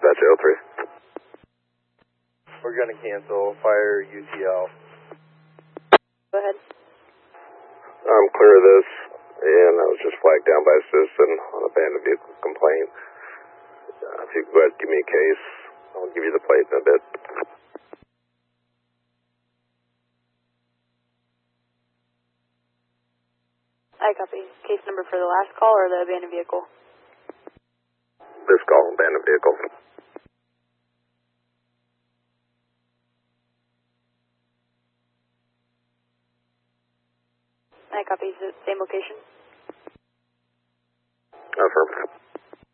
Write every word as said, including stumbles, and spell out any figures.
Dispatch oh three. We're going to cancel fire U T L. Go ahead. I'm clear of this, and I was just flagged down by a citizen on a abandoned vehicle complaint. Uh, if you could go ahead and give me a case, I'll give you the plate in a bit. I copy. Case number for the last call or the abandoned vehicle? This call, abandoned vehicle. I copy. Is it same location? Affirmative.